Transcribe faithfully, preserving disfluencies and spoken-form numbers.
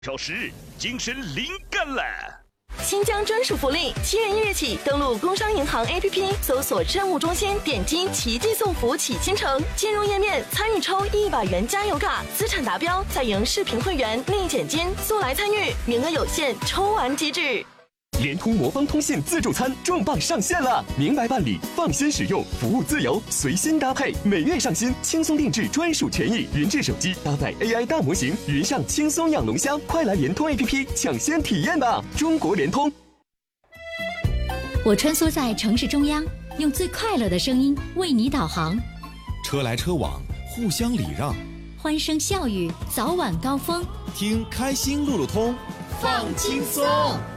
超时，精神灵感了！ 新疆专属福利，七月一日起，登录工商银行 A P P， 搜索政务中心，点击奇迹送福启新城，进入页面参与抽一百元加油卡，资产达标再赢视频会员立减金，速来参与，名额有限，抽完即止。 联通魔方通信自助餐重磅上线了，明白办理，放心使用，服务自由，随心搭配，每月上新，轻松定制专属权益，云智手机搭载 A I 大模型，云上轻松养龙虾，快来联通 A P P 抢先体验吧！中国联通。 我穿梭在城市中央，用最快乐的声音为你导航， 车来车往，互相礼让， 欢声笑语，早晚高峰， 听开心路路通， 放轻松。